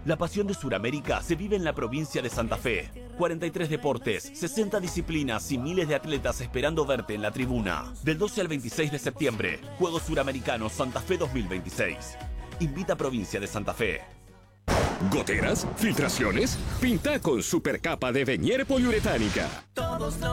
La pasión de Sudamérica se vive en la provincia de Santa Fe. 43 deportes, 60 disciplinas y miles de atletas esperando verte en la tribuna. Del 12 al 26 de septiembre, Juegos Suramericanos Santa Fe 2026. Invita Provincia de Santa Fe. ¿Goteras? ¿Filtraciones? Pinta con Supercapa de Venier Poliuretánica. Todos